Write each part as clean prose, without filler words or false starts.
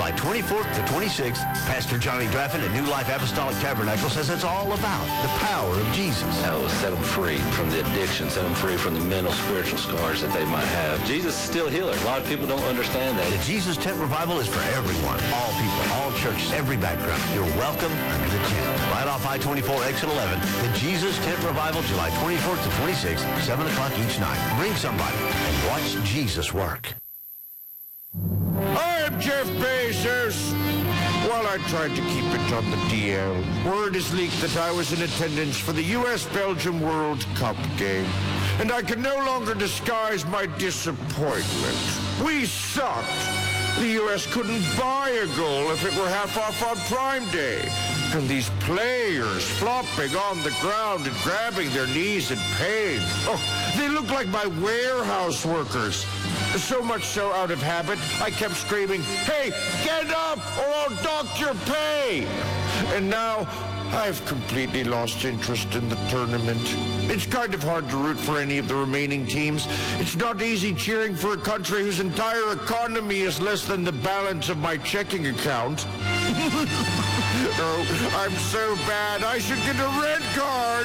July 24th to 26th. Pastor Johnny Draffin at New Life Apostolic Tabernacle says it's all about the power of Jesus. That will set them free from the addiction, set them free from the mental, spiritual scars that they might have. Jesus is still a healer. A lot of people don't understand that. The Jesus Tent Revival is for everyone, all people, all churches, every background. You're welcome under the tent. Right off I-24 exit 11, the Jesus Tent Revival, July 24th to 26th, 7 o'clock each night. Bring somebody and watch Jesus work. I'm Jeff Bezos. While I tried to keep it on the DL, word is leaked that I was in attendance for the U.S.-Belgium World Cup game, and I can no longer disguise my disappointment. We sucked. The U.S. couldn't buy a goal if it were half off on Prime Day. And these players flopping on the ground and grabbing their knees in pain. Oh, they look like my warehouse workers. So much so out of habit, I kept screaming, "Hey, get up or I'll dock your pay!" And now, I've completely lost interest in the tournament. It's kind of hard to root for any of the remaining teams. It's not easy cheering for a country whose entire economy is less than the balance of my checking account. Oh, I'm so bad, I should get a red card.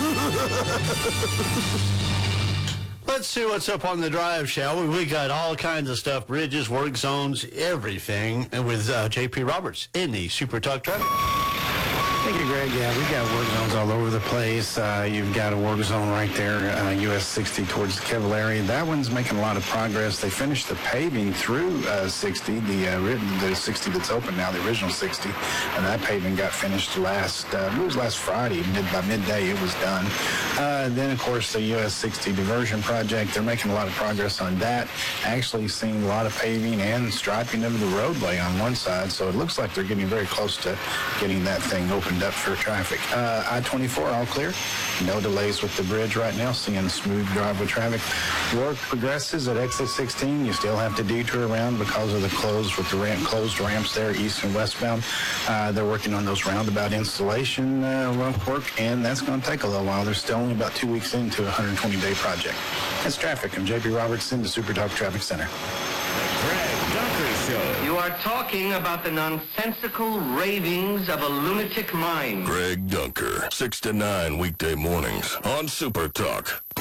Let's see what's up on the drive, shall we? We got all kinds of stuff, bridges, work zones, everything, and with J.P. Roberts in the Super Talk Traffic. Thank you, Greg. Yeah, we've got work zones all over the place. You've got a work zone right there, US 60 towards the Cavalier. That one's making a lot of progress. They finished the paving through 60, the 60 that's open now, the original 60, and that paving got finished last Friday. By midday, it was done. Then, of course, the US 60 diversion project, they're making a lot of progress on that. Actually seeing a lot of paving and striping of the roadway on one side, so it looks like they're getting very close to getting that thing opened up for traffic. I-24 all clear. No delays with the bridge right now. Seeing smooth driveway traffic. Work progresses at exit 16. You still have to detour around because of the closed closed ramps there, east and westbound. They're working on those roundabout installation work, and that's going to take a little while. They're still only about 2 weeks into a 120-day project. That's traffic. I'm J.P. Robertson, the Super Talk Traffic Center. Greg Dunker Show. You are talking about the nonsensical ravings of a lunatic mind. Greg Dunker, 6 to 9 weekday mornings on Super Talk.